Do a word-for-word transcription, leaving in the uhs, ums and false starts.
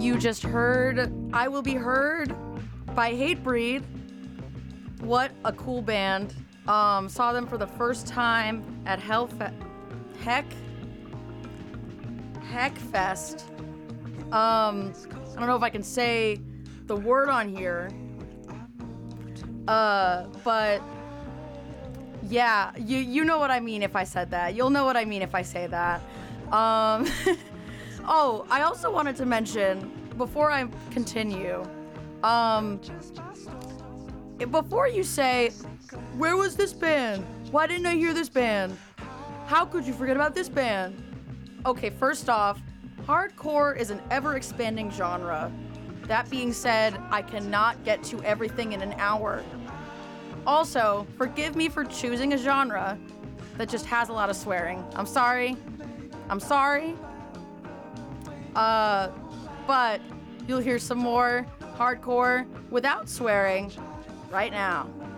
You just heard I Will Be Heard by Hatebreed. What a cool band. Um, saw them for the first time at Hellfe- Heck Heckfest. Um, I don't know if I can say the word on here. Uh, but yeah, you you know what I mean if I said that. You'll know what I mean if I say that. Um, oh, I also wanted to mention before I continue, um, before you say, where was this band? Why didn't I hear this band? How could you forget about this band? Okay, first off, hardcore is an ever-expanding genre. That being said, I cannot get to everything in an hour. Also, forgive me for choosing a genre that just has a lot of swearing. I'm sorry. I'm sorry. Uh, but you'll hear some more hardcore without swearing right now.